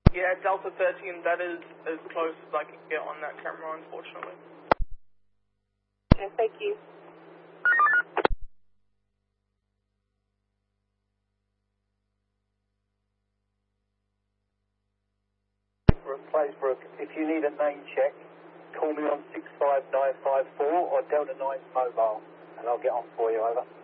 Yeah, Delta 13, that is as close as I can get on that camera, unfortunately. Okay, thank you. Playsbrook, if you need a name check, call me on 65954 or Delta 9's mobile, and I'll get on for you, over.